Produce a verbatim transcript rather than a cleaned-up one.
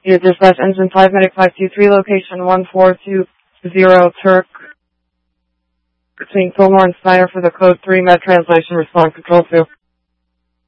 Your dispatch engine five medic five two three, location one four two zero Turk, between Fillmore and Snyder for the code three med translation response control two.